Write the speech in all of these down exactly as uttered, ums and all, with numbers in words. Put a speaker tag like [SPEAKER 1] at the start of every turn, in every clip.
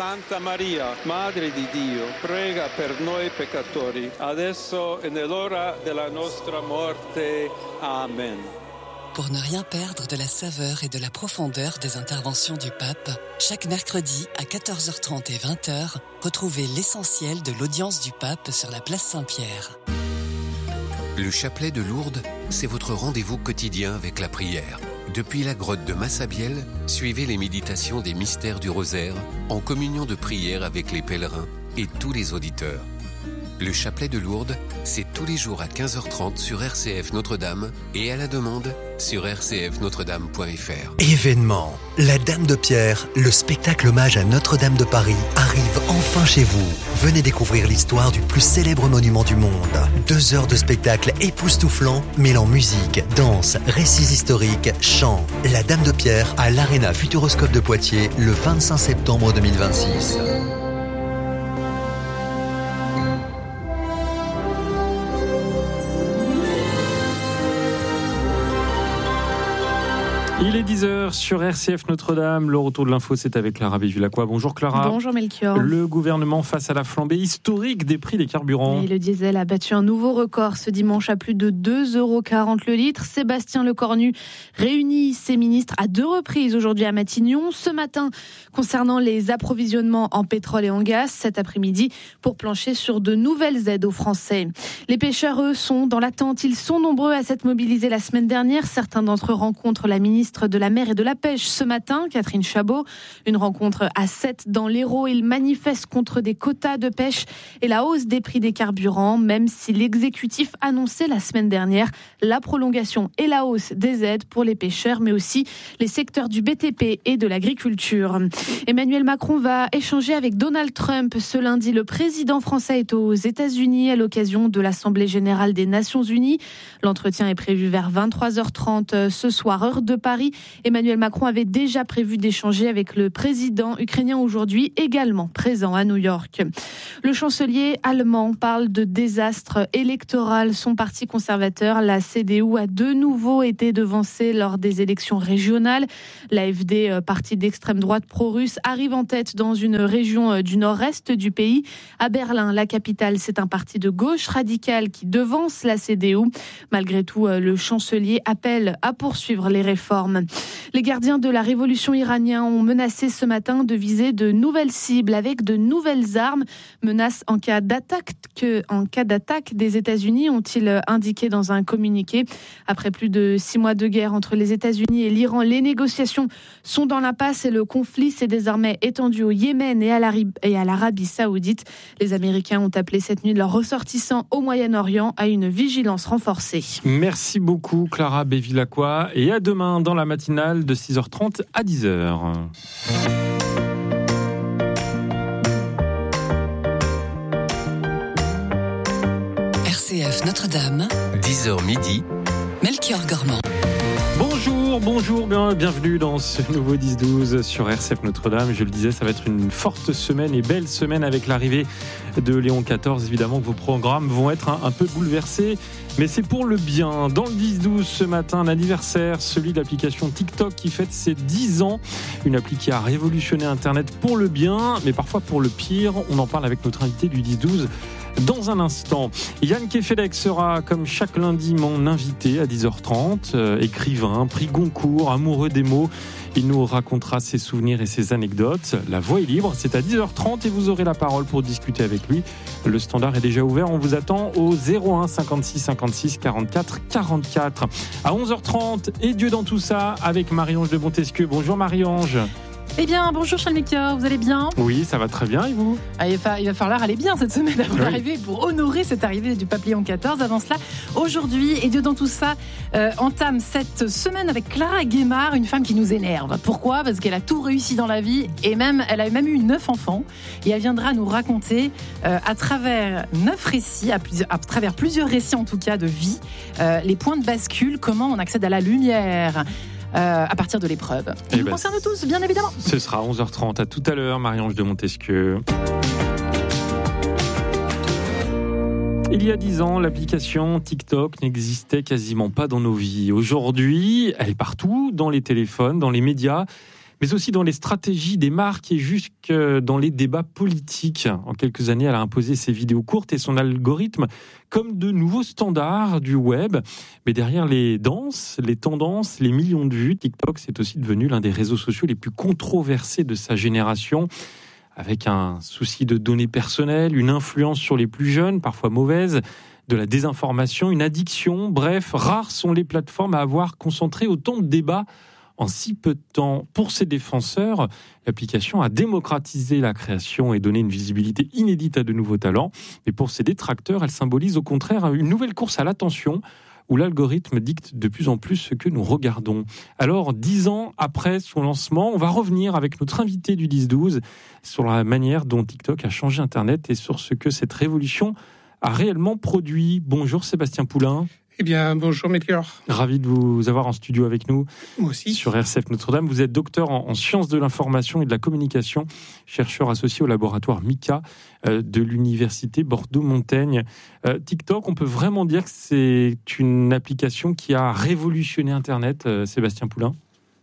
[SPEAKER 1] Santa Maria, Madre di Dio, prega per noi peccatori, adesso e nell'ora della nostra morte. Amen.
[SPEAKER 2] Pour ne rien perdre de la saveur et de la profondeur des interventions du pape, chaque mercredi à quatorze heures trente et vingt heures, retrouvez l'essentiel de l'audience du pape sur la place Saint-Pierre.
[SPEAKER 3] Le chapelet de Lourdes, c'est votre rendez-vous quotidien avec la prière. Depuis la grotte de Massabielle, suivez les méditations des mystères du rosaire en communion de prière avec les pèlerins et tous les auditeurs. Le chapelet de Lourdes, c'est tous les jours à quinze heures trente sur R C F Notre-Dame et à la demande sur r c f notre dame point f r.
[SPEAKER 4] Événement. La Dame de Pierre, le spectacle hommage à Notre-Dame de Paris, arrive enfin chez vous. Venez découvrir l'histoire du plus célèbre monument du monde. Deux heures de spectacle époustouflant, mêlant musique, danse, récits historiques, chants. La Dame de Pierre à l'Arena Futuroscope de Poitiers le vingt-cinq septembre deux mille vingt-six.
[SPEAKER 5] Il est dix heures sur R C F Notre-Dame. Le retour de l'info, c'est avec Clara Bévulacqua. Bonjour Clara.
[SPEAKER 6] Bonjour Melchior.
[SPEAKER 5] Le gouvernement face à la flambée historique des prix des carburants.
[SPEAKER 6] Et le diesel a battu un nouveau record ce dimanche à plus de deux euros quarante le litre. Sébastien Lecornu réunit ses ministres à deux reprises aujourd'hui à Matignon. Ce matin, concernant les approvisionnements en pétrole et en gaz. Cet après-midi, pour plancher sur de nouvelles aides aux Français. Les pêcheurs, eux, sont dans l'attente. Ils sont nombreux à s'être mobilisés la semaine dernière. Certains d'entre eux rencontrent la ministre de la mer et de la pêche ce matin, Catherine Chabot. Une rencontre à Sète dans l'Hérault. Ils manifestent contre des quotas de pêche et la hausse des prix des carburants, même si l'exécutif annonçait la semaine dernière la prolongation et la hausse des aides pour les pêcheurs, mais aussi les secteurs du B T P et de l'agriculture. Emmanuel Macron va échanger avec Donald Trump ce lundi. Le président français est aux États-Unis à l'occasion de l'Assemblée générale des Nations Unies. L'entretien est prévu vers vingt-trois heures trente ce soir, heure de Paris. Emmanuel Macron avait déjà prévu d'échanger avec le président ukrainien aujourd'hui, également présent à New York. Le chancelier allemand parle de désastre électoral. Son parti conservateur, la C D U, a de nouveau été devancé lors des élections régionales. L'A F D, parti d'extrême droite pro-russe, arrive en tête dans une région du nord-est du pays. À Berlin, la capitale, c'est un parti de gauche radicale qui devance la C D U. Malgré tout, le chancelier appelle à poursuivre les réformes. Les gardiens de la révolution iranienne ont menacé ce matin de viser de nouvelles cibles avec de nouvelles armes. Menace en cas d'attaque, que, en cas d'attaque des États-Unis, ont-ils indiqué dans un communiqué. Après plus de six mois de guerre entre les États-Unis et l'Iran, les négociations sont dans l'impasse et le conflit s'est désormais étendu au Yémen et à l'Arabie Saoudite. Les Américains ont appelé cette nuit leurs ressortissants au Moyen-Orient à une vigilance renforcée.
[SPEAKER 5] Merci beaucoup Clara Bévulacqua et à demain dans la matinale de six heures trente à dix heures.
[SPEAKER 2] R C F Notre-Dame,
[SPEAKER 3] dix heures midi,
[SPEAKER 2] Melchior Gormand.
[SPEAKER 5] Bonjour, bonjour, bien, bienvenue dans ce nouveau dix douze sur R C F Notre-Dame. Je le disais, ça va être une forte semaine et belle semaine avec l'arrivée de Léon quatorze. Évidemment que vos programmes vont être un, un peu bouleversés, mais c'est pour le bien. Dans le dix douze ce matin, un anniversaire, celui de l'application TikTok qui fête ses dix ans. Une appli qui a révolutionné Internet pour le bien, mais parfois pour le pire. On en parle avec notre invité du dix douze. Dans un instant, Yann Kefelec sera, comme chaque lundi, mon invité à dix heures trente. Euh, écrivain, prix Goncourt, amoureux des mots. Il nous racontera ses souvenirs et ses anecdotes. La voix est libre, c'est à dix heures trente et vous aurez la parole pour discuter avec lui. Le standard est déjà ouvert, on vous attend au zéro un cinquante-six cinquante-six quarante-quatre quarante-quatre. À onze heures trente, et Dieu dans tout ça, avec Marie-Ange de Montesquieu. Bonjour Marie-Ange.
[SPEAKER 7] Eh bien, bonjour Charles Melchior, vous allez bien ?
[SPEAKER 5] Oui, ça va très bien, et vous ?
[SPEAKER 7] ah, il, va, il va falloir aller bien cette semaine avant
[SPEAKER 5] oui.
[SPEAKER 7] d'arriver pour honorer cette arrivée du pape Léon quatorze. Avant cela, aujourd'hui, et Dieu dans tout ça, euh, entame cette semaine avec Clara Guémard, une femme qui nous énerve. Pourquoi ? Parce qu'elle a tout réussi dans la vie et même, elle a même eu neuf enfants. Et elle viendra nous raconter euh, à travers neuf récits, à, plusieurs, à travers plusieurs récits en tout cas de vie, euh, les points de bascule, comment on accède à la lumière. Euh, à partir de l'épreuve. Qui nous ben, concerne tous, bien évidemment.
[SPEAKER 5] Ce sera à onze heures trente. À tout à l'heure, Marie-Ange de Montesquieu. Il y a dix ans, l'application TikTok n'existait quasiment pas dans nos vies. Aujourd'hui, elle est partout, dans les téléphones, dans les médias. mais aussi dans les stratégies des marques et jusque dans les débats politiques. En quelques années, elle a imposé ses vidéos courtes et son algorithme comme de nouveaux standards du web. Mais derrière les danses, les tendances, les millions de vues, TikTok, c'est aussi devenu l'un des réseaux sociaux les plus controversés de sa génération, avec un souci de données personnelles, une influence sur les plus jeunes, parfois mauvaise, de la désinformation, une addiction. Bref, rares sont les plateformes à avoir concentré autant de débats en si peu de temps. Pour ses défenseurs, l'application a démocratisé la création et donné une visibilité inédite à de nouveaux talents. Mais pour ses détracteurs, elle symbolise au contraire une nouvelle course à l'attention, où l'algorithme dicte de plus en plus ce que nous regardons. Alors, dix ans après son lancement, on va revenir avec notre invité du dix douze sur la manière dont TikTok a changé Internet et sur ce que cette révolution a réellement produit. Bonjour Sébastien Poulain.
[SPEAKER 8] Eh bien, bonjour Météor.
[SPEAKER 5] Ravi de vous avoir en studio avec nous.
[SPEAKER 8] Moi aussi.
[SPEAKER 5] Sur R C F Notre-Dame. Vous êtes docteur en, en sciences de l'information et de la communication, chercheur associé au laboratoire MICA euh, de l'université Bordeaux-Montaigne. Euh, TikTok, on peut vraiment dire que c'est une application qui a révolutionné Internet, euh, Sébastien Poulain?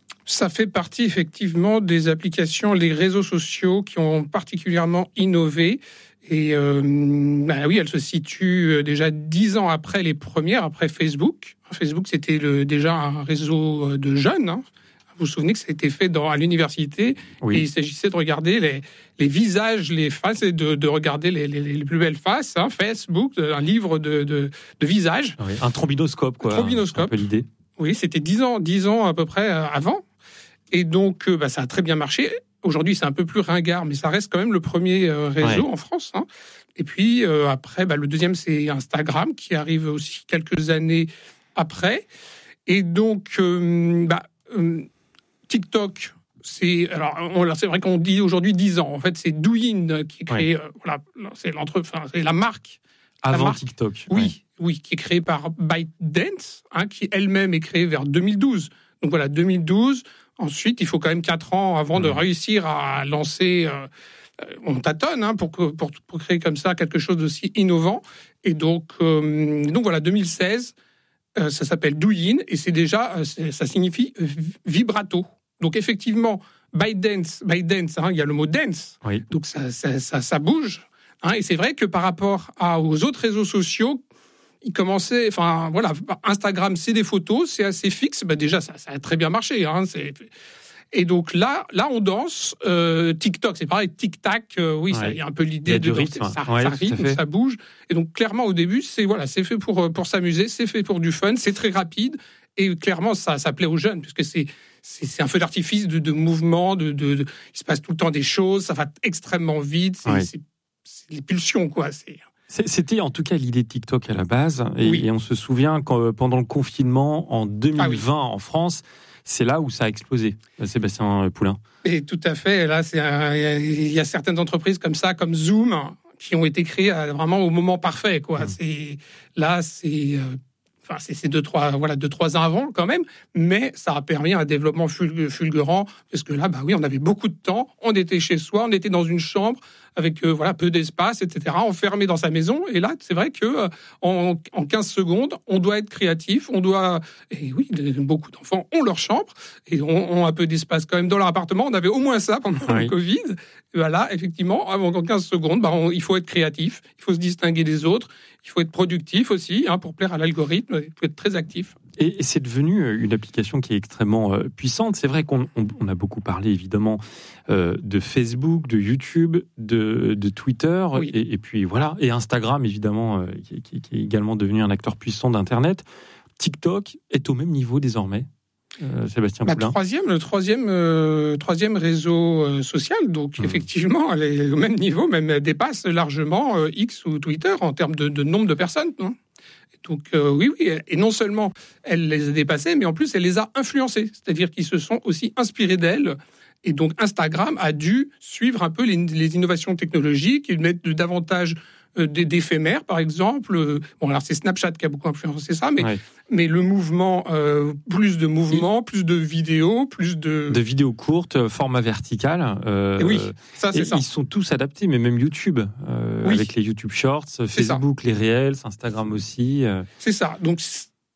[SPEAKER 8] Ça fait partie effectivement des applications, les réseaux sociaux qui ont particulièrement innové. Et euh, bah oui, elle se situe déjà dix ans après les premières, après Facebook. Facebook, c'était le, déjà un réseau de jeunes. Hein. Vous vous souvenez que ça a été fait dans, à l'université. Oui. Et il s'agissait de regarder les, les visages, les faces, et de, de regarder les, les, les plus belles faces. Hein. Facebook, un livre de, de, de visages.
[SPEAKER 5] Oui, un trombinoscope, quoi.
[SPEAKER 8] Un trombinoscope.
[SPEAKER 5] Un peu l'idée.
[SPEAKER 8] Oui, c'était dix ans, dix ans à peu près avant. Et donc, bah, ça a très bien marché. Aujourd'hui, c'est un peu plus ringard, mais ça reste quand même le premier euh, réseau ouais. en France. Hein. Et puis, euh, après, bah, le deuxième, c'est Instagram, qui arrive aussi quelques années après. Et donc, euh, bah, euh, TikTok, c'est... Alors, on, c'est vrai qu'on dit aujourd'hui dix ans. En fait, c'est Douyin qui est créé... Ouais. Euh, voilà, c'est, l'entre, enfin, c'est la marque...
[SPEAKER 5] Avant
[SPEAKER 8] la marque,
[SPEAKER 5] TikTok.
[SPEAKER 8] Oui,
[SPEAKER 5] ouais.
[SPEAKER 8] oui, qui est créée par ByteDance, hein, qui elle-même est créée vers deux mille douze. Donc voilà, deux mille douze... Ensuite, il faut quand même quatre ans avant de réussir à lancer. Euh, on tâtonne hein, pour, pour, pour créer comme ça quelque chose d'aussi innovant. Et donc, euh, donc voilà, deux mille seize, euh, ça s'appelle Douyin et c'est déjà, c'est, ça signifie vibrato. Donc effectivement, ByteDance, ByteDance, hein, il y a le mot dance. Oui. Donc ça, ça, ça, ça bouge. Hein, et c'est vrai que par rapport à, aux autres réseaux sociaux, il commençait, enfin voilà, Instagram c'est des photos, c'est assez fixe. Ben déjà ça, ça a très bien marché. Hein, c'est... Et donc là, là on danse. Euh, TikTok, c'est pareil, tic tac. Euh, oui, il ouais. y a un peu l'idée de
[SPEAKER 5] rythme.
[SPEAKER 8] Ça,
[SPEAKER 5] ouais,
[SPEAKER 8] ça rythme, ça bouge. Et donc clairement au début, c'est voilà, c'est fait pour pour s'amuser, c'est fait pour du fun, c'est très rapide. Et clairement ça, ça plaît aux jeunes puisque c'est c'est, c'est un feu d'artifice de, de mouvement, de, de, de, il se passe tout le temps des choses, ça va extrêmement vite. C'est, ouais. c'est, c'est les pulsions quoi. C'est
[SPEAKER 5] C'était en tout cas l'idée de TikTok à la base. Et, oui. et on se souvient que pendant le confinement en deux mille vingt ah oui. en France, c'est là où ça a explosé, Sébastien Poulain.
[SPEAKER 8] Et tout à fait. Là, c'est un, il y a certaines entreprises comme ça, comme Zoom, qui ont été créées vraiment au moment parfait. Quoi. Mmh. C'est, là, c'est... Euh, Enfin, c'est, c'est deux, trois, voilà, deux, trois ans avant quand même, mais ça a permis un développement fulgurant, parce que là, bah oui, on avait beaucoup de temps, on était chez soi, on était dans une chambre avec euh, voilà, peu d'espace, et cetera, enfermé dans sa maison, et là, c'est vrai que euh, en, en quinze secondes, on doit être créatif, on doit... Et oui, beaucoup d'enfants ont leur chambre, et ont, ont un peu d'espace quand même dans leur appartement, on avait au moins ça pendant oui. le Covid, et voilà, effectivement, en quinze secondes, bah, on, il faut être créatif, il faut se distinguer des autres, il faut être productif aussi, hein, pour plaire à l'algorithme, il faut être très actif.
[SPEAKER 5] Et, et c'est devenu une application qui est extrêmement euh, puissante. C'est vrai qu'on on, on a beaucoup parlé, évidemment, euh, de Facebook, de YouTube, de, de Twitter, oui. et, et puis voilà, et Instagram, évidemment, euh, qui, qui, qui est également devenu un acteur puissant d'Internet. TikTok est au même niveau désormais. Euh, Sébastien
[SPEAKER 8] bah,
[SPEAKER 5] Poulain.
[SPEAKER 8] Troisième, le troisième, euh, troisième réseau euh, social, donc mmh. effectivement, elle est au même niveau, même elle dépasse largement euh, X ou Twitter en termes de, de nombre de personnes. Non donc euh, oui, oui, et non seulement elle les a dépassés, mais en plus elle les a influencés, c'est-à-dire qu'ils se sont aussi inspirés d'elle. Et donc Instagram a dû suivre un peu les, les innovations technologiques, ils mettent de, davantage euh, d'éphémères, par exemple. Bon, alors c'est Snapchat qui a beaucoup influencé ça, mais, ouais. mais le mouvement, euh, plus de mouvements, plus de vidéos, plus de...
[SPEAKER 5] De vidéos courtes, format vertical. Euh,
[SPEAKER 8] oui, ça c'est ça.
[SPEAKER 5] Ils sont tous adaptés, mais même YouTube, euh, oui. avec les YouTube Shorts, Facebook, les Reels, Instagram aussi. Euh...
[SPEAKER 8] C'est ça, donc...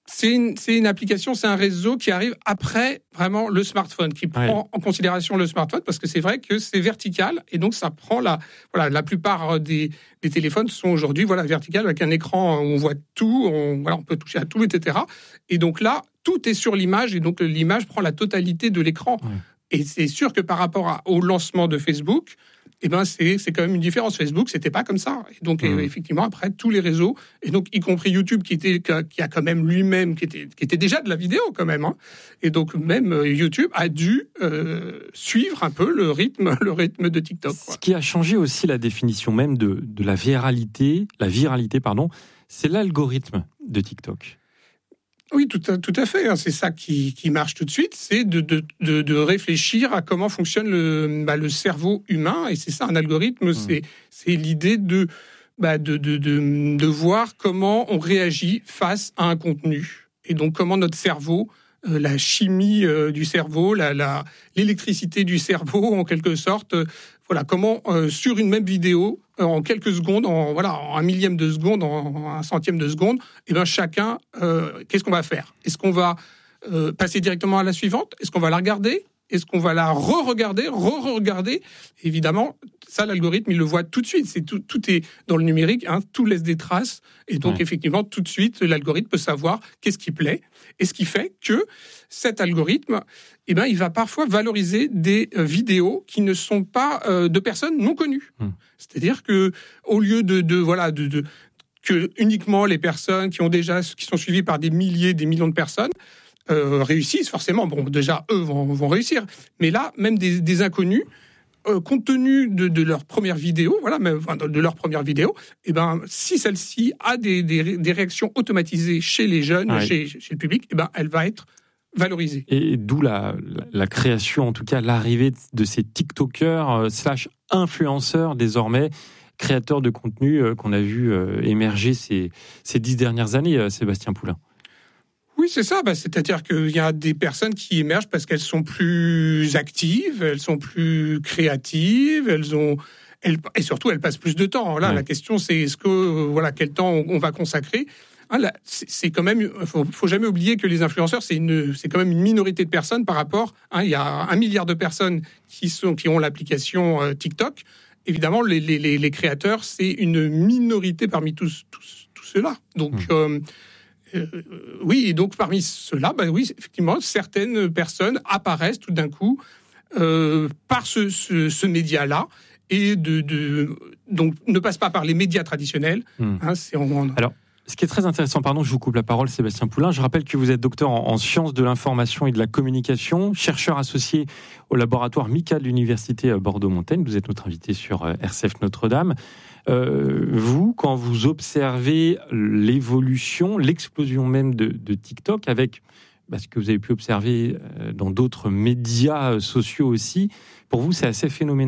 [SPEAKER 8] c'est une, c'est une application, c'est un réseau qui arrive après vraiment le smartphone, qui prend ouais. en considération le smartphone, parce que c'est vrai que c'est vertical, et donc ça prend la... Voilà, la plupart des, des téléphones sont aujourd'hui voilà, verticales, avec un écran où on voit tout, on, voilà, on peut toucher à tout, et cetera. Et donc là, tout est sur l'image, et donc l'image prend la totalité de l'écran. Ouais. Et c'est sûr que par rapport à, au lancement de Facebook, eh ben c'est, c'est quand même une différence. Facebook, c'était pas comme ça. Et donc, mmh. effectivement, après, tous les réseaux, et donc, y compris YouTube, qui, était, qui a quand même lui-même, qui était, qui était déjà de la vidéo quand même. Hein. Et donc, même YouTube a dû euh, suivre un peu le rythme, le rythme de TikTok. Quoi.
[SPEAKER 5] Ce qui a changé aussi la définition même de, de la viralité, la viralité, pardon, c'est l'algorithme de TikTok.
[SPEAKER 8] Oui, tout à, tout à fait. C'est ça qui, qui marche tout de suite, c'est de, de, de, de réfléchir à comment fonctionne le, bah, le cerveau humain. Et c'est ça, un algorithme, mmh. c'est, c'est l'idée de, bah, de, de, de, de voir comment on réagit face à un contenu. Et donc, comment notre cerveau, euh, la chimie euh, du cerveau, la, la, l'électricité du cerveau, en quelque sorte, euh, voilà, comment euh, sur une même vidéo, euh, en quelques secondes, en, voilà, en un millième de seconde, en, en un centième de seconde, eh ben chacun, euh, qu'est-ce qu'on va faire ? Est-ce qu'on va euh, passer directement à la suivante ? Est-ce qu'on va la regarder ? Est-ce qu'on va la re-regarder, re-regarder ? Évidemment, ça, l'algorithme, il le voit tout de suite. C'est tout, tout est dans le numérique, hein, tout laisse des traces. Et donc, ouais. effectivement, tout de suite, l'algorithme peut savoir qu'est-ce qui plaît. Et ce qui fait que cet algorithme, eh ben, il va parfois valoriser des euh, vidéos qui ne sont pas euh, de personnes non connues. Mmh. C'est-à-dire que, au lieu de, de voilà, de, de que uniquement les personnes qui ont déjà, qui sont suivies par des milliers, des millions de personnes, Euh, réussissent forcément. Bon, déjà, eux vont, vont réussir. Mais là, même des, des inconnus, euh, compte tenu de, de leur première vidéo, voilà, même enfin, de leur première vidéo, eh ben, si celle-ci a des, des, des réactions automatisées chez les jeunes, ouais. chez, chez le public, eh ben, elle va être valorisée.
[SPEAKER 5] Et d'où la, la, la création, en tout cas, l'arrivée de ces TikTokers euh, slash influenceurs désormais, créateurs de contenu euh, qu'on a vu euh, émerger ces, ces dix dernières années, euh, Sébastien Poulain.
[SPEAKER 8] Oui, c'est ça. Bah, c'est-à-dire qu'il y a des personnes qui émergent parce qu'elles sont plus actives, elles sont plus créatives, elles ont, elles, et surtout elles passent plus de temps. Là, ouais. La question c'est est-ce que euh, voilà quel temps on, on va consacrer. Hein, là, c'est, c'est quand même, faut, faut jamais oublier que les influenceurs c'est une, c'est quand même une minorité de personnes par rapport. Hein, il y a un milliard de personnes qui sont, qui ont l'application euh, TikTok. Évidemment, les, les, les créateurs c'est une minorité parmi tous, tous, tous ceux-là. Donc mmh. euh, Euh, oui, et donc parmi ceux-là, bah oui, effectivement, certaines personnes apparaissent tout d'un coup euh, par ce, ce, ce média-là et de, de, donc ne passent pas par les médias traditionnels. Mmh. Hein, c'est en...
[SPEAKER 5] Alors, ce qui est très intéressant, pardon, je vous coupe la parole, Sébastien Poulain. Je rappelle que vous êtes docteur en, en sciences de l'information et de la communication, chercheur associé au laboratoire MICA de l'université Bordeaux-Montaigne. Vous êtes notre invité sur R C F Notre-Dame. Euh, vous, quand vous observez l'évolution, l'explosion même de, de TikTok, avec bah, ce que vous avez pu observer dans d'autres médias sociaux aussi, pour vous, c'est assez phénoménal ?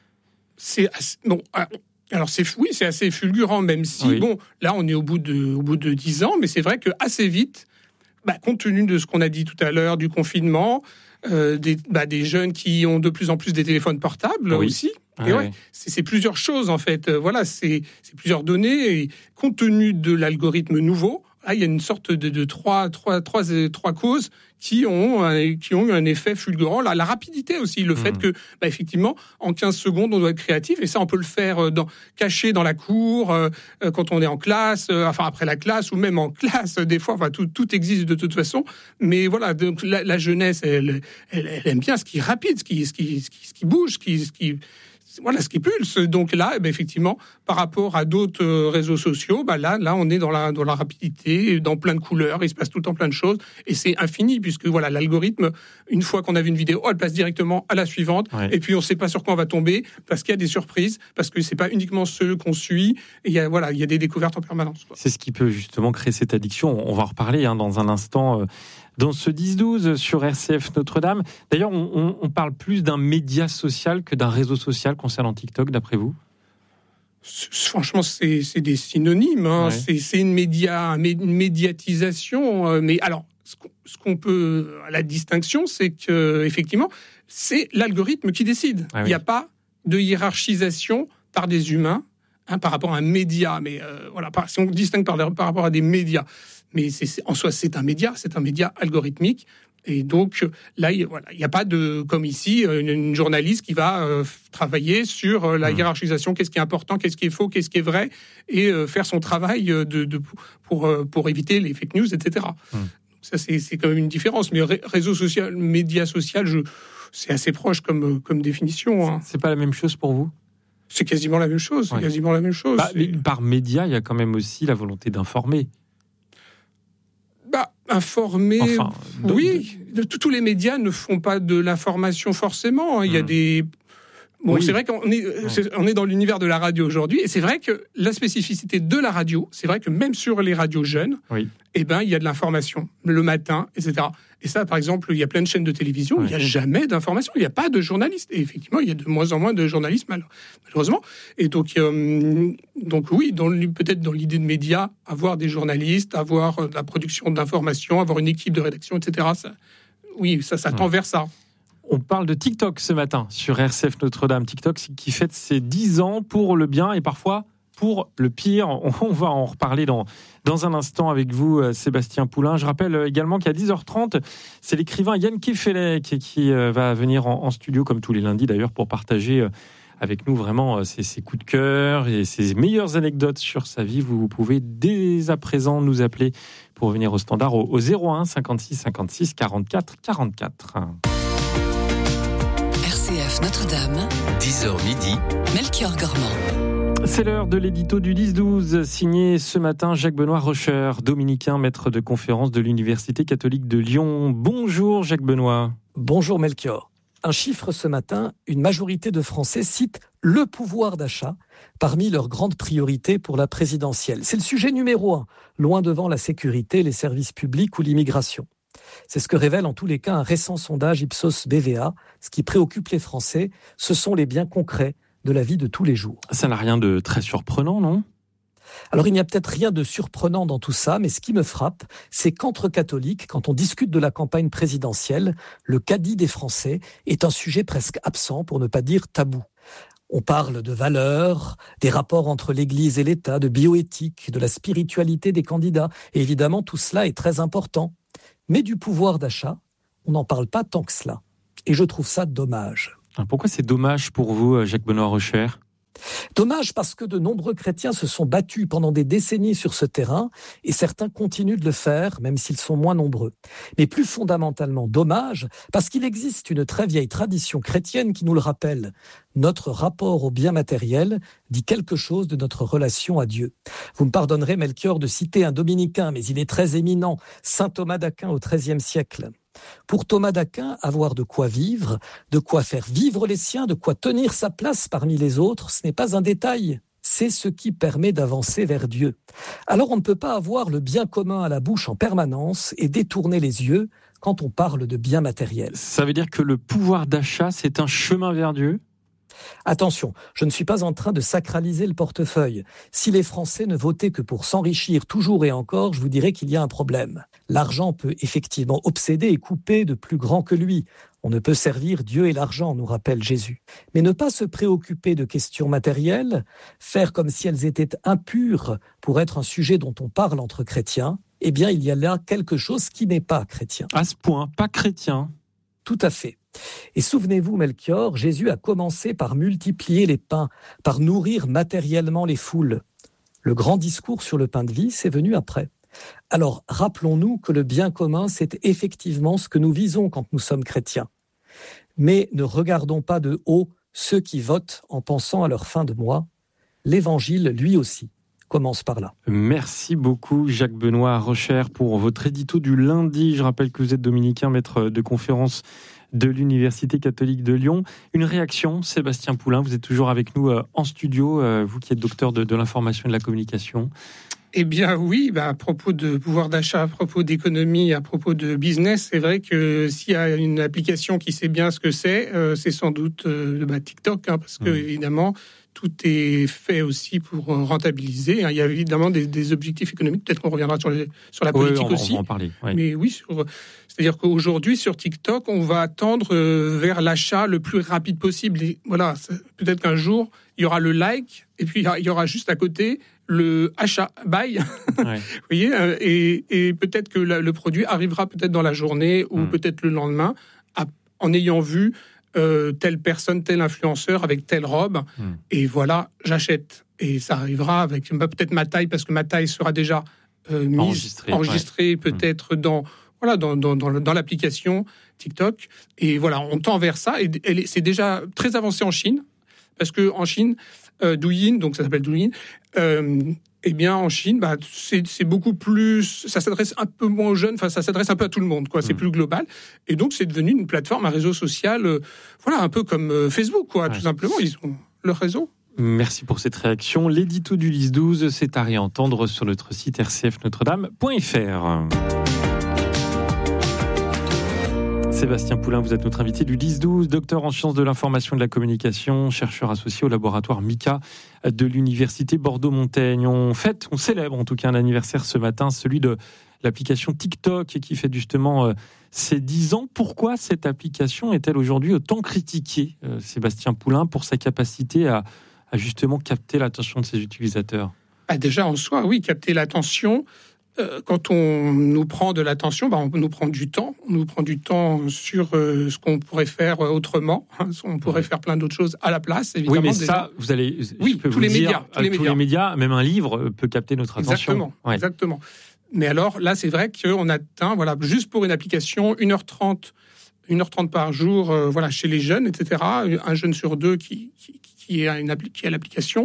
[SPEAKER 8] C'est assez, bon. Alors c'est oui, c'est assez fulgurant, même si oui. bon, là on est au bout de au bout de dix ans, mais c'est vrai que assez vite, bah, compte tenu de ce qu'on a dit tout à l'heure du confinement, euh, des, bah, des jeunes qui ont de plus en plus des téléphones portables oui. aussi. Et ouais, ouais. C'est, c'est plusieurs choses en fait. Euh, voilà, c'est, c'est plusieurs données. Et compte tenu de l'algorithme nouveau, là, il y a une sorte de, de trois, trois, trois, trois causes qui ont, euh, qui ont eu un effet fulgurant. La, la rapidité aussi, le mmh. fait que, bah, effectivement, en quinze secondes, on doit être créatif. Et ça, on peut le faire dans, caché dans la cour, euh, quand on est en classe, euh, enfin après la classe ou même en classe. Des fois, enfin tout, tout existe de toute façon. Mais voilà, donc la, la jeunesse, elle, elle, elle aime bien ce qui est rapide, ce qui, ce qui, ce qui, ce qui bouge, ce qui, ce qui Voilà ce qui pulse. Donc là, eh bien, effectivement, par rapport à d'autres réseaux sociaux, bah là, là, on est dans la dans la rapidité, dans plein de couleurs. Il se passe tout le temps plein de choses, et c'est infini puisque voilà, l'algorithme, une fois qu'on a vu une vidéo, elle passe directement à la suivante, ouais. et puis on ne sait pas sur quoi on va tomber parce qu'il y a des surprises, parce que c'est pas uniquement ceux qu'on suit. Et il y a voilà, il y a des découvertes en permanence, quoi.
[SPEAKER 5] C'est ce qui peut justement créer cette addiction. On va en reparler hein, dans un instant. Euh... Dans ce dix douze sur R C F Notre-Dame. D'ailleurs, on, on, on parle plus d'un média social que d'un réseau social concernant TikTok, d'après vous ?
[SPEAKER 8] Franchement, c'est, c'est des synonymes. Hein. Ouais. C'est, c'est une, média, une médiatisation. Mais alors, ce qu'on, ce qu'on peut... La distinction, c'est qu'effectivement, c'est l'algorithme qui décide. Ah oui. Il n'y a pas de hiérarchisation par des humains hein, par rapport à un média. Mais euh, voilà, par, si on distingue par, par rapport à des médias. mais c'est, c'est, en soi, c'est un média, c'est un média algorithmique. Et donc là, il voilà, n'y a pas de, comme ici, une, une journaliste qui va euh, travailler sur euh, la hiérarchisation, qu'est-ce qui est important, qu'est-ce qui est faux, qu'est-ce qui est vrai, et euh, faire son travail de, de, pour, euh, pour éviter les fake news, et cetera. Mmh. Ça, c'est, c'est quand même une différence. Mais ré, réseau social, média social, je, c'est assez proche comme, comme définition. Hein.
[SPEAKER 5] C'est pas la même chose pour vous ?
[SPEAKER 8] C'est quasiment la même chose. Ouais. C'est quasiment la même chose.
[SPEAKER 5] Bah, mais par média, il y a quand même aussi la volonté d'informer.
[SPEAKER 8] Bah, informer, enfin, oui. De, de, tous les médias ne font pas de l'information forcément. Il y a mmh. des... Bon, oui. C'est vrai qu'on est, mmh. c'est, on est dans l'univers de la radio aujourd'hui, et c'est vrai que la spécificité de la radio, c'est vrai que même sur les radios jeunes, oui. eh ben, il y a de l'information, le matin, et cetera. Et ça, par exemple, il y a plein de chaînes de télévision, oui. il n'y a jamais d'information, il n'y a pas de journalistes. Et effectivement, il y a de moins en moins de journalistes, malheureusement. Et donc, euh, donc oui, dans, peut-être dans l'idée de médias, avoir des journalistes, avoir de la production d'informations, avoir une équipe de rédaction, et cetera. Ça, oui, ça, ça tend mmh. vers ça.
[SPEAKER 5] On parle de TikTok ce matin sur R C F Notre-Dame. TikTok qui fête ses dix ans pour le bien et parfois pour le pire. On va en reparler dans, dans un instant avec vous, Sébastien Poulain. Je rappelle également qu'à dix heures trente, c'est l'écrivain Yann Kefelec qui, qui va venir en, en studio, comme tous les lundis d'ailleurs, pour partager avec nous vraiment ses, ses coups de cœur et ses meilleures anecdotes sur sa vie. Vous pouvez dès à présent nous appeler pour venir au standard au, au zéro un cinquante-six cinquante-six quarante-quatre quarante-quatre.
[SPEAKER 2] R C F Notre-Dame,
[SPEAKER 3] dix heures midi,
[SPEAKER 2] Melchior Gormand.
[SPEAKER 5] C'est l'heure de l'édito du dix douze, signé ce matin Jacques-Benoît Rocher, dominicain, maître de conférence de l'Université catholique de Lyon. Bonjour Jacques-Benoît.
[SPEAKER 9] Bonjour Melchior. Un chiffre ce matin, une majorité de Français cite le pouvoir d'achat parmi leurs grandes priorités pour la présidentielle. C'est le sujet numéro un, loin devant la sécurité, les services publics ou l'immigration. C'est ce que révèle en tous les cas un récent sondage Ipsos B V A. Ce qui préoccupe les Français, ce sont les biens concrets de la vie de tous les jours.
[SPEAKER 5] Ça n'a rien de très surprenant, non ?
[SPEAKER 9] Alors il n'y a peut-être rien de surprenant dans tout ça, mais ce qui me frappe, c'est qu'entre catholiques, quand on discute de la campagne présidentielle, le caddie des Français est un sujet presque absent, pour ne pas dire tabou. On parle de valeurs, des rapports entre l'Église et l'État, de bioéthique, de la spiritualité des candidats. Et évidemment, tout cela est très important. Mais du pouvoir d'achat, on n'en parle pas tant que cela. Et je trouve ça dommage.
[SPEAKER 5] Pourquoi c'est dommage pour vous, Jacques-Benoît Rocher ?
[SPEAKER 9] Dommage parce que de nombreux chrétiens se sont battus pendant des décennies sur ce terrain et certains continuent de le faire, même s'ils sont moins nombreux. Mais plus fondamentalement, dommage parce qu'il existe une très vieille tradition chrétienne qui nous le rappelle. Notre rapport au bien matériel dit quelque chose de notre relation à Dieu. Vous me pardonnerez, Melchior, de citer un dominicain, mais il est très éminent, saint Thomas d'Aquin au treizième siècle. Pour Thomas d'Aquin, avoir de quoi vivre, de quoi faire vivre les siens, de quoi tenir sa place parmi les autres, ce n'est pas un détail. C'est ce qui permet d'avancer vers Dieu. Alors on ne peut pas avoir le bien commun à la bouche en permanence et détourner les yeux quand on parle de bien matériel.
[SPEAKER 5] Ça veut dire que le pouvoir d'achat, c'est un chemin vers Dieu ?
[SPEAKER 9] Attention, je ne suis pas en train de sacraliser le portefeuille. Si les Français ne votaient que pour s'enrichir toujours et encore, je vous dirais qu'il y a un problème. L'argent peut effectivement obséder et couper de plus grand que lui. On ne peut servir Dieu et l'argent, nous rappelle Jésus. Mais ne pas se préoccuper de questions matérielles, faire comme si elles étaient impures pour être un sujet dont on parle entre chrétiens, eh bien il y a là quelque chose qui n'est pas chrétien.
[SPEAKER 5] À ce point, pas chrétien.
[SPEAKER 9] Tout à fait. Et souvenez-vous, Melchior, Jésus a commencé par multiplier les pains, par nourrir matériellement les foules. Le grand discours sur le pain de vie, c'est venu après. Alors, rappelons-nous que le bien commun, c'est effectivement ce que nous visons quand nous sommes chrétiens. Mais ne regardons pas de haut ceux qui votent en pensant à leur fin de mois. L'Évangile, lui aussi, commence par là.
[SPEAKER 5] Merci beaucoup Jacques-Benoît Rocher pour votre édito du lundi. Je rappelle que vous êtes dominicain, maître de conférence de l'Université catholique de Lyon. Une réaction, Sébastien Poulain, vous êtes toujours avec nous en studio, vous qui êtes docteur de, de l'information et de la communication.
[SPEAKER 8] Eh bien oui, bah, à propos de pouvoir d'achat, à propos d'économie, à propos de business, c'est vrai que s'il y a une application qui sait bien ce que c'est, euh, c'est sans doute euh, bah, TikTok, hein, parce que mmh. évidemment, tout est fait aussi pour rentabiliser. Il y a évidemment des, des objectifs économiques. Peut-être qu'on reviendra sur, les, sur la politique
[SPEAKER 5] oui, on,
[SPEAKER 8] aussi.
[SPEAKER 5] On va en parler. Oui.
[SPEAKER 8] Mais oui, sur, C'est-à-dire qu'aujourd'hui, sur TikTok, on va tendre vers l'achat le plus rapide possible. Et voilà, peut-être qu'un jour, il y aura le like, et puis il y aura juste à côté le achat, buy. Ouais. Vous voyez, et, et peut-être que la, le produit arrivera peut-être dans la journée ou mmh. peut-être le lendemain, à, en ayant vu euh, telle personne, tel influenceur avec telle robe. Mmh. Et voilà, j'achète. Et ça arrivera avec bah, peut-être ma taille, parce que ma taille sera déjà euh, mise, enregistrée, enregistrée ouais. peut-être mmh. dans... Voilà, dans, dans, dans, dans l'application TikTok. Et voilà, on tend vers ça. Et, et c'est déjà très avancé en Chine, parce qu'en Chine, euh, Douyin, donc ça s'appelle Douyin, euh, eh bien, en Chine, bah, c'est, c'est beaucoup plus... Ça s'adresse un peu moins aux jeunes, enfin, ça s'adresse un peu à tout le monde, quoi. C'est mmh. plus global. Et donc, c'est devenu une plateforme, un réseau social, euh, voilà, un peu comme euh, Facebook, quoi, ouais. tout simplement. Ils ont leur réseau.
[SPEAKER 5] Merci pour cette réaction. L'édito du Lys douze, c'est à réentendre sur notre site r c f notre dame point f r. Sébastien Poulain, vous êtes notre invité du Lys douze, docteur en sciences de l'information et de la communication, chercheur associé au laboratoire MICA de l'Université Bordeaux-Montaigne. On fête, on célèbre en tout cas un anniversaire ce matin, celui de l'application TikTok qui fête justement euh, ses dix ans. Pourquoi cette application est-elle aujourd'hui autant critiquée, euh, Sébastien Poulain, pour sa capacité à, à justement capter l'attention de ses utilisateurs ?
[SPEAKER 8] Ah, déjà en soi, oui, capter l'attention. Euh, quand on nous prend de l'attention, bah, on nous prend du temps. On nous prend du temps sur euh, ce qu'on pourrait faire autrement. Hein. On pourrait faire plein d'autres choses à la place, évidemment.
[SPEAKER 5] Oui, mais
[SPEAKER 8] déjà.
[SPEAKER 5] ça, vous allez...
[SPEAKER 8] Oui, tous les, dire, médias, tous les médias.
[SPEAKER 5] Tous les médias, même un livre peut capter notre attention.
[SPEAKER 8] Exactement, ouais. exactement. Mais alors, là, c'est vrai qu'on atteint, voilà, juste pour une application, une heure trente, une heure trente par jour, euh, voilà, chez les jeunes, et cetera. Un jeune sur deux qui, qui, qui, est, à une, qui est à l'application.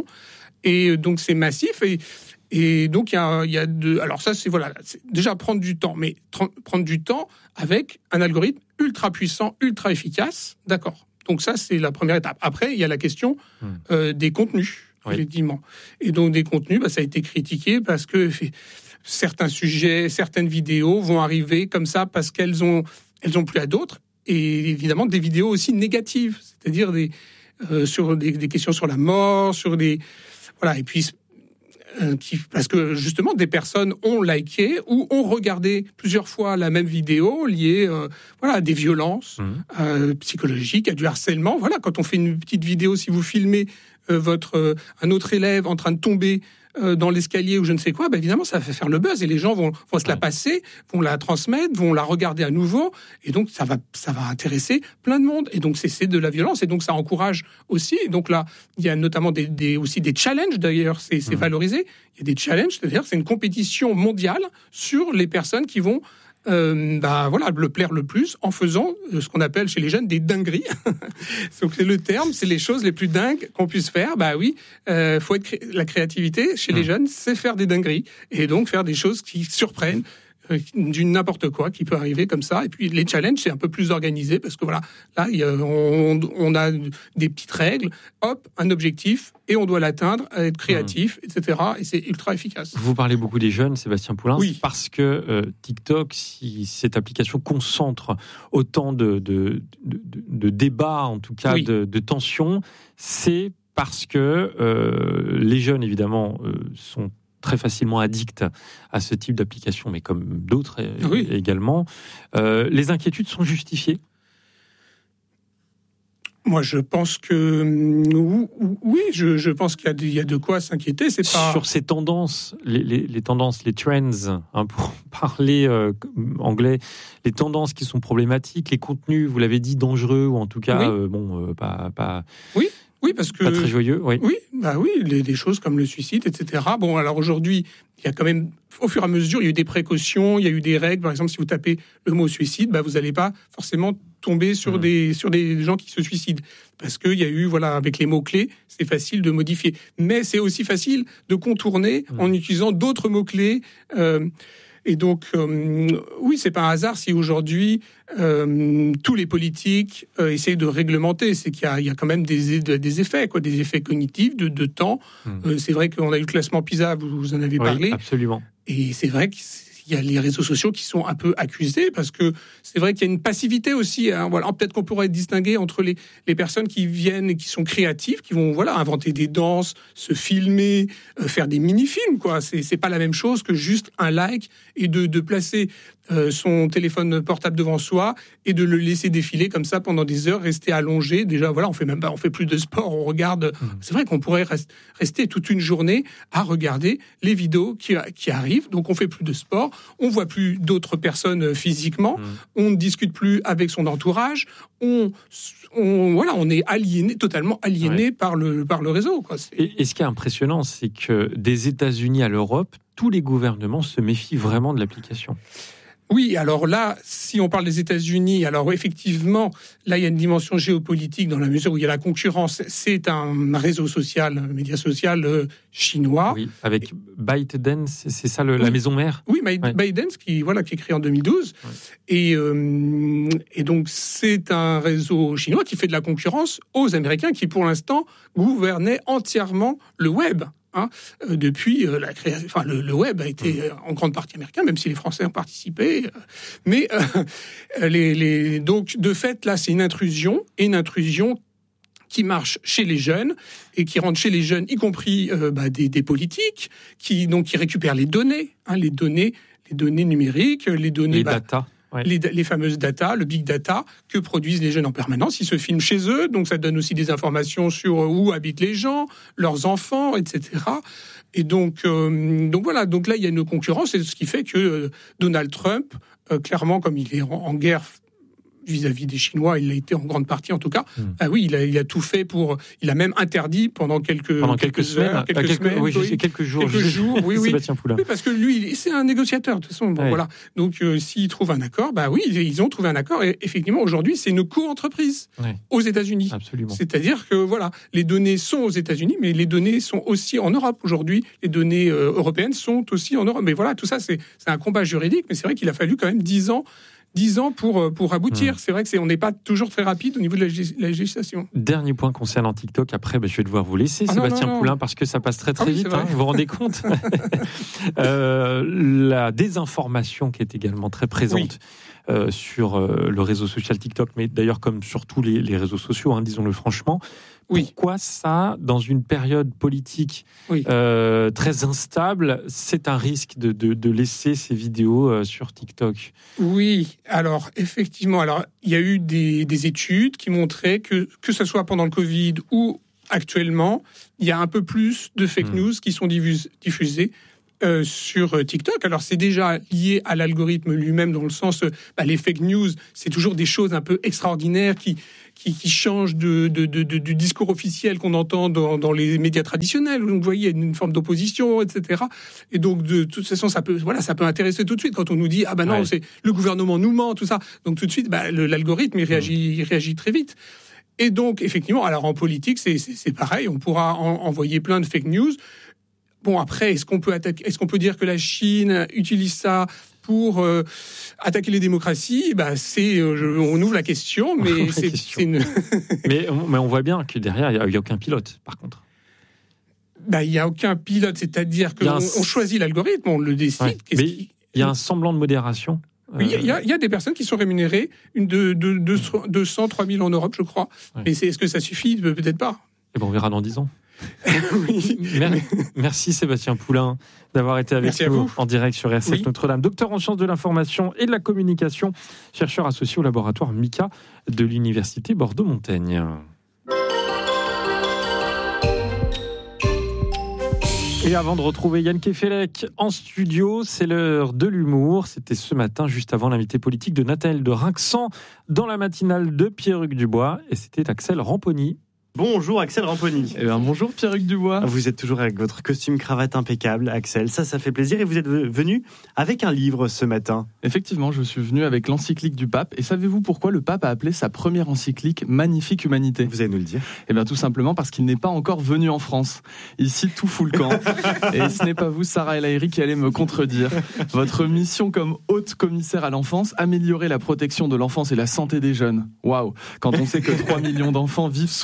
[SPEAKER 8] Et donc, c'est massif. Et... Et donc, il y a, il y a de... Alors ça, c'est, voilà, c'est déjà prendre du temps, mais tra- prendre du temps avec un algorithme ultra puissant, ultra efficace, d'accord. Donc ça, c'est la première étape. Après, il y a la question mmh. euh, des contenus, oui. effectivement. Et donc, des contenus, bah, ça a été critiqué parce que certains sujets, certaines vidéos vont arriver comme ça parce qu'elles ont, elles ont plu à d'autres. Et évidemment, des vidéos aussi négatives, c'est-à-dire des, euh, sur des, des questions sur la mort, sur des... Voilà, et puis... Qui, parce que justement des personnes ont liké ou ont regardé plusieurs fois la même vidéo liée euh, voilà, à des violences mmh. euh, psychologiques, à du harcèlement. Voilà, quand on fait une petite vidéo, si vous filmez euh, votre, euh, un autre élève en train de tomber euh, dans l'escalier ou je ne sais quoi, bah évidemment ça va faire le buzz et les gens vont, vont se la passer, vont la transmettre, vont la regarder à nouveau et donc ça va, ça va intéresser plein de monde et donc c'est, c'est de la violence et donc ça encourage aussi. Et donc là, il y a notamment des, des, aussi des challenges d'ailleurs, c'est, c'est mmh. valorisé. Il y a des challenges, c'est-à-dire c'est une compétition mondiale sur les personnes qui vont euh, bah, voilà, le plaire le plus en faisant ce qu'on appelle chez les jeunes des dingueries. Donc c'est le terme, c'est les choses les plus dingues qu'on puisse faire. Bah oui, euh, faut être cré- la créativité chez mmh. les jeunes, c'est faire des dingueries et donc faire des choses qui surprennent. Du n'importe quoi qui peut arriver comme ça. Et puis les challenges, c'est un peu plus organisé parce que voilà, là, il y a, on, on a des petites règles, hop, un objectif, et on doit l'atteindre, être créatif, mmh. et cetera. Et c'est ultra efficace.
[SPEAKER 5] Vous parlez beaucoup des jeunes, Sébastien Poulain,
[SPEAKER 8] oui.
[SPEAKER 5] parce que euh, TikTok, si cette application concentre autant de, de, de, de, de débats, en tout cas oui. de, de tensions, c'est parce que euh, les jeunes, évidemment, euh, sont très facilement addicts à ce type d'application, mais comme d'autres oui. également. Euh, les inquiétudes sont justifiées ?
[SPEAKER 8] Moi, je pense que oui, je, je pense qu'il y a, de, il y a de quoi s'inquiéter. C'est pas...
[SPEAKER 5] Sur ces tendances, les, les, les tendances, les trends, hein, pour parler euh, anglais, les tendances qui sont problématiques, les contenus, vous l'avez dit, dangereux, ou en tout cas, oui. euh, bon, euh, pas, pas...
[SPEAKER 8] Oui. Oui, parce que...
[SPEAKER 5] Pas très joyeux, oui.
[SPEAKER 8] Oui, bah oui, les, des choses comme le suicide, et cetera. Bon, alors aujourd'hui, il y a quand même, au fur et à mesure, il y a eu des précautions, il y a eu des règles. Par exemple, si vous tapez le mot suicide, bah vous n'allez pas forcément tomber sur, mmh. des, sur des gens qui se suicident. Parce qu'il y a eu, voilà, avec les mots-clés, c'est facile de modifier. Mais c'est aussi facile de contourner mmh. en utilisant d'autres mots-clés. Euh, Et donc, euh, oui, c'est pas un hasard si aujourd'hui euh, tous les politiques euh, essayent de réglementer. C'est qu'il y a, il y a quand même des, des effets, quoi, des effets cognitifs de, de temps. Mmh. Euh, c'est vrai qu'on a eu le classement PISA, vous, vous en avez
[SPEAKER 5] oui,
[SPEAKER 8] parlé.
[SPEAKER 5] Absolument.
[SPEAKER 8] Et c'est vrai que il y a les réseaux sociaux qui sont un peu accusés parce que c'est vrai qu'il y a une passivité aussi. Hein, voilà, peut-être qu'on pourrait distinguer entre les, les personnes qui viennent et qui sont créatives, qui vont voilà inventer des danses, se filmer, euh, faire des mini-films. Quoi, c'est c'est pas la même chose que juste un like et de de placer euh, son téléphone portable devant soi et de le laisser défiler comme ça pendant des heures, rester allongé. Déjà, voilà, on fait même pas, on fait plus de sport, on regarde. Mmh. C'est vrai qu'on pourrait rest, rester toute une journée à regarder les vidéos qui, qui arrivent. Donc, on fait plus de sport, on voit plus d'autres personnes physiquement, mmh. on ne discute plus avec son entourage, on, on voilà, on est aliéné, totalement aliéné ouais. par le par le réseau, quoi. C'est...
[SPEAKER 5] Et, et ce qui est impressionnant, c'est que des États-Unis à l'Europe, tous les gouvernements se méfient vraiment de l'application.
[SPEAKER 8] Oui, alors là, si on parle des États-Unis, alors effectivement, là, il y a une dimension géopolitique dans la mesure où il y a la concurrence. C'est un réseau social, un média social euh, chinois.
[SPEAKER 5] Oui, avec ByteDance, c'est ça le, oui. la maison mère.
[SPEAKER 8] Oui, My, ouais. ByteDance, qui voilà, qui est créé en deux mille douze, ouais. et euh, et donc c'est un réseau chinois qui fait de la concurrence aux Américains qui, pour l'instant, gouvernaient entièrement le web. Hein, euh, depuis euh, la création, enfin le, le web a été euh, en grande partie américain, même si les Français ont participé. Euh, mais euh, les, les, donc de fait là, c'est une intrusion et une intrusion qui marche chez les jeunes et qui rentre chez les jeunes, y compris euh, bah, des, des politiques, qui donc qui récupèrent les données, hein, les données, les données numériques, les données,
[SPEAKER 5] les
[SPEAKER 8] bah,
[SPEAKER 5] data. Ouais.
[SPEAKER 8] Les, les fameuses data, le big data que produisent les jeunes en permanence. Ils se filment chez eux, donc ça donne aussi des informations sur où habitent les gens, leurs enfants, et cetera. Et donc, euh, donc voilà. Donc là, il y a une concurrence, et ce qui fait que euh, Donald Trump, euh, clairement, comme il est en, en guerre vis-à-vis des Chinois, il l'a été en grande partie en tout cas. Mmh. Ah oui, il a, il a tout fait pour. Il a même interdit pendant quelques
[SPEAKER 5] pendant quelques, quelques semaines,
[SPEAKER 8] heures, quelques,
[SPEAKER 5] quelques
[SPEAKER 8] semaines,
[SPEAKER 5] oui,
[SPEAKER 8] oui,
[SPEAKER 5] quelques jours,
[SPEAKER 8] quelques jours, oui, oui.
[SPEAKER 5] Sébastien Poulain.
[SPEAKER 8] Oui, parce que lui, c'est un négociateur de toute façon. Bon, ouais. Voilà. Donc, euh, s'ils trouvent un accord, bah oui, ils ont trouvé un accord. Et effectivement, aujourd'hui, c'est une co-entreprise ouais. aux États-Unis.
[SPEAKER 5] Absolument.
[SPEAKER 8] C'est-à-dire que voilà, les données sont aux États-Unis, mais les données sont aussi en Europe aujourd'hui. Les données euh, européennes sont aussi en Europe. Mais voilà, tout ça, c'est, c'est un combat juridique. Mais c'est vrai qu'il a fallu quand même dix ans. dix ans pour, pour aboutir. Mmh. C'est vrai que c'est, on n'est pas toujours très rapide au niveau de la, la législation.
[SPEAKER 5] Dernier point concernant TikTok. Après, bah, je vais devoir vous laisser, ah Sébastien non, non, non. Poulain, parce que ça passe très très ah oui, vite. Hein, vous vous rendez compte euh, La désinformation qui est également très présente oui. euh, sur euh, le réseau social TikTok, mais d'ailleurs comme sur tous les, les réseaux sociaux, hein, disons-le franchement. Oui. Pourquoi ça, dans une période politique oui. euh, très instable, c'est un risque de, de, de laisser ces vidéos euh, sur TikTok ?
[SPEAKER 8] Oui, alors effectivement, alors il y a eu des, des études qui montraient que que ce soit pendant le Covid ou actuellement, il y a un peu plus de fake mmh. news qui sont diffusées. diffusées Euh, sur TikTok. Alors c'est déjà lié à l'algorithme lui-même dans le sens, bah, les fake news, c'est toujours des choses un peu extraordinaires qui qui, qui changent de, de, de, de, du discours officiel qu'on entend dans, dans les médias traditionnels. Donc vous voyez, il y a une forme d'opposition, et cetera. Et donc de toute façon, ça peut voilà, ça peut intéresser tout de suite quand on nous dit ah ben non, ouais. c'est le gouvernement nous ment, tout ça. Donc tout de suite, bah, le, l'algorithme il réagit, il réagit très vite. Et donc effectivement, alors en politique, c'est c'est, c'est pareil. On pourra en, envoyer plein de fake news. Bon, après, est-ce qu'on peut attaquer, est-ce qu'on peut dire que la Chine utilise ça pour euh, attaquer les démocraties ? Bah, c'est, euh, je, on ouvre la question, mais c'est, question. c'est une.
[SPEAKER 5] mais, on, mais on voit bien que derrière, il n'y a, a aucun pilote, par contre.
[SPEAKER 8] Bah, il n'y a aucun pilote, c'est-à-dire qu'on un... on choisit l'algorithme, on le décide.
[SPEAKER 5] Ouais, mais il y a un semblant de modération.
[SPEAKER 8] Oui, il y, y, y a des personnes qui sont rémunérées, une de, de, de deux cents, trois mille en Europe, je crois. Ouais. Mais c'est, est-ce que ça suffit ? Peut-être pas.
[SPEAKER 5] Et bon, on verra dans dix ans. oui. Merci Sébastien Poulain d'avoir été avec
[SPEAKER 8] Merci
[SPEAKER 5] nous en direct sur R C F oui. Notre-Dame. Docteur en sciences de l'information et de la communication, chercheur associé au laboratoire MICA de l'Université Bordeaux-Montaigne. Et avant de retrouver Yann Kefelec en studio, c'est l'heure de l'humour. C'était ce matin, juste avant l'invité politique de Nathalie de Rinxan, dans la matinale de Pierre-Hugues Dubois. Et c'était Axel Ramponi.
[SPEAKER 10] Bonjour Axel Ramponi.
[SPEAKER 11] Eh bien, bonjour Pierre-Hugues Dubois.
[SPEAKER 10] Vous êtes toujours avec votre costume cravate impeccable, Axel. Ça, ça fait plaisir. Et vous êtes venu avec un livre ce matin.
[SPEAKER 11] Effectivement, je suis venu avec l'encyclique du pape. Et savez-vous pourquoi le pape a appelé sa première encyclique Magnifique Humanité ?
[SPEAKER 10] Vous allez nous le dire.
[SPEAKER 11] Eh bien, tout simplement parce qu'il n'est pas encore venu en France. Ici, tout fout le camp. Et ce n'est pas vous, Sarah El Haïry, qui allez me contredire. Votre mission comme haute commissaire à l'enfance, améliorer la protection de l'enfance et la santé des jeunes. Waouh ! Quand on sait que trois millions d'enfants vivent sous le seuil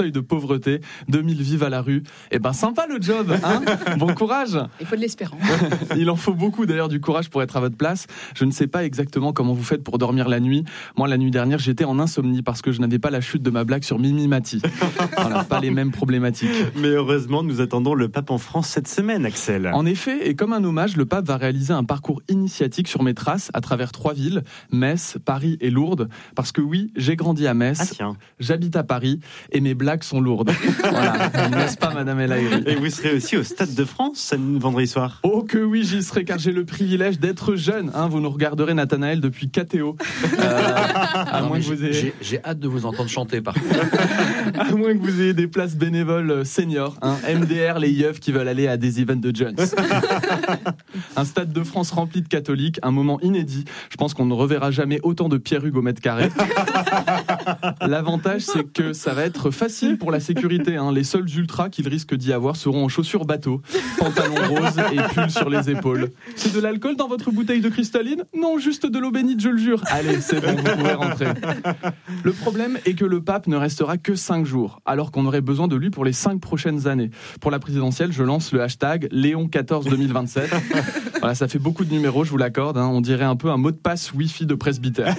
[SPEAKER 11] seuil de pauvreté, deux mille vivent à la rue. Eh ben sympa le job, hein. Bon courage.
[SPEAKER 7] Il faut de l'espérance.
[SPEAKER 11] Il en faut beaucoup d'ailleurs du courage pour être à votre place. Je ne sais pas exactement comment vous faites pour dormir la nuit. Moi, la nuit dernière, j'étais en insomnie parce que je n'avais pas la chute de ma blague sur Mimi Mati. Voilà, pas les mêmes problématiques.
[SPEAKER 10] Mais heureusement, nous attendons le pape en France cette semaine, Axel.
[SPEAKER 11] En effet, et comme un hommage, le pape va réaliser un parcours initiatique sur mes traces à travers trois villes, Metz, Paris et Lourdes. Parce que oui, j'ai grandi à Metz,
[SPEAKER 10] ah, tiens.
[SPEAKER 11] J'habite à Paris et mes blagues sont lourdes. Voilà, n'est-ce pas, Madame El Aïri?
[SPEAKER 10] Et vous serez aussi au Stade de France vendredi soir?
[SPEAKER 11] Oh que oui, j'y serai car j'ai le privilège d'être jeune. Hein, vous nous regarderez, Nathanaël, depuis K T O. Euh, à
[SPEAKER 12] non,
[SPEAKER 11] moins que vous ayez...
[SPEAKER 12] j'ai, j'ai hâte de vous entendre chanter, par contre.
[SPEAKER 11] À moins que vous ayez des places bénévoles seniors, hein, M D R, les yeufs qui veulent aller à des events de Jones. Un Stade de France rempli de catholiques, un moment inédit. Je pense qu'on ne reverra jamais autant de Pierre-Hugues au mètre carré. L'avantage, c'est que ça va être facile pour la sécurité. Hein. Les seuls ultras qu'il risque d'y avoir seront en chaussures bateau, pantalon rose et pull sur les épaules. C'est de l'alcool dans votre bouteille de cristalline? Non, juste de l'eau bénite, je le jure. Allez, c'est bon, vous pouvez rentrer. Le problème est que le pape ne restera que cinq jours, alors qu'on aurait besoin de lui pour les cinq prochaines années. Pour la présidentielle, je lance le hashtag Léon quatorze deux mille vingt-sept. Voilà, ça fait beaucoup de numéros, je vous l'accorde. Hein. On dirait un peu un mot de passe Wi-Fi de presbytère.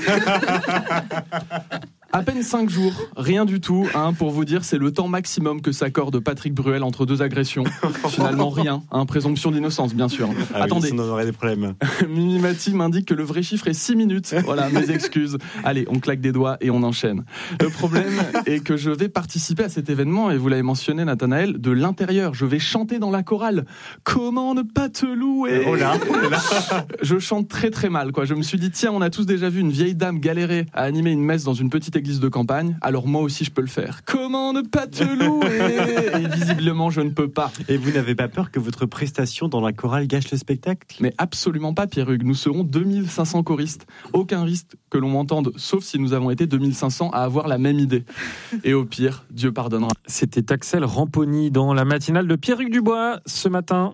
[SPEAKER 11] À peine cinq jours, rien du tout, hein, pour vous dire, c'est le temps maximum que s'accorde Patrick Bruel entre deux agressions. Finalement, rien, hein, présomption d'innocence, bien sûr.
[SPEAKER 10] Ah
[SPEAKER 11] Attendez,
[SPEAKER 10] oui, sinon on aurait des problèmes.
[SPEAKER 11] Mimi Mati m'indique que le vrai chiffre est six minutes. Voilà, mes excuses. Allez, on claque des doigts et on enchaîne. Le problème est que je vais participer à cet événement, et vous l'avez mentionné, Nathanaël, de l'intérieur. Je vais chanter dans la chorale. Comment ne pas te louer?
[SPEAKER 10] Oh là, oh là.
[SPEAKER 11] Je chante très très mal, quoi. Je me suis dit, tiens, on a tous déjà vu une vieille dame galérer à animer une messe dans une petite église de campagne, alors moi aussi je peux le faire. Comment ne pas te louer? Et visiblement je ne peux pas.
[SPEAKER 10] Et vous n'avez pas peur que votre prestation dans la chorale gâche le spectacle?
[SPEAKER 11] Mais absolument pas, Pierre-Hugues. Nous serons deux mille cinq cents choristes. Aucun risque que l'on m'entende, sauf si nous avons été deux mille cinq cents à avoir la même idée. Et au pire, Dieu pardonnera.
[SPEAKER 5] C'était Axel Ramponi dans la matinale de Pierre-Hugues Dubois ce matin.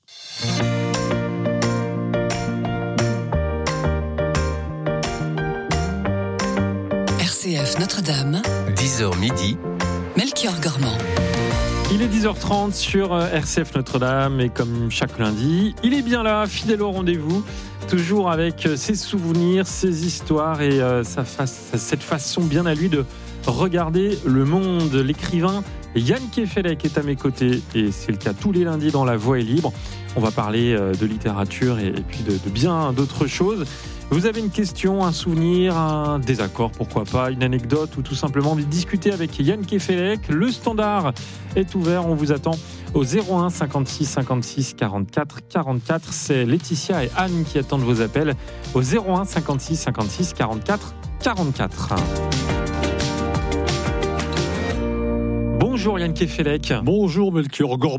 [SPEAKER 2] R C F Notre-Dame,
[SPEAKER 3] dix heures midi,
[SPEAKER 2] Melchior Gormand.
[SPEAKER 5] Il est dix heures trente sur R C F Notre-Dame et comme chaque lundi, il est bien là, fidèle au rendez-vous, toujours avec ses souvenirs, ses histoires et euh, sa face, cette façon bien à lui de regarder le monde. L'écrivain Yann Kefelec est à mes côtés et c'est le cas tous les lundis dans La Voix est libre. On va parler de littérature et puis de, de bien d'autres choses. Vous avez une question, un souvenir, un désaccord, pourquoi pas, une anecdote ou tout simplement envie de discuter avec Yann Kefelec. Le standard est ouvert, on vous attend au zéro un cinquante-six cinquante-six quarante-quatre quarante-quatre. C'est Laetitia et Anne qui attendent vos appels au zéro un cinquante-six cinquante-six quarante-quatre quarante-quatre. Bonjour Yann Kefelec.
[SPEAKER 13] Bonjour Melchior Gormand.